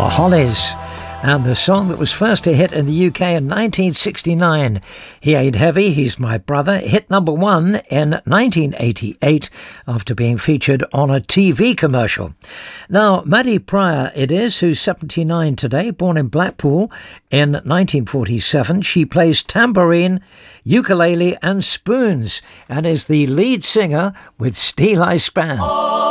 The Hollies, and the song that was first a hit in the UK in 1969. He Ain't Heavy, He's My Brother, hit number one in 1988 after being featured on a TV commercial. Now, Maddie Pryor it is, who's 79 today, born in Blackpool in 1947. She plays tambourine, ukulele and spoons and is the lead singer with Steeleye Span.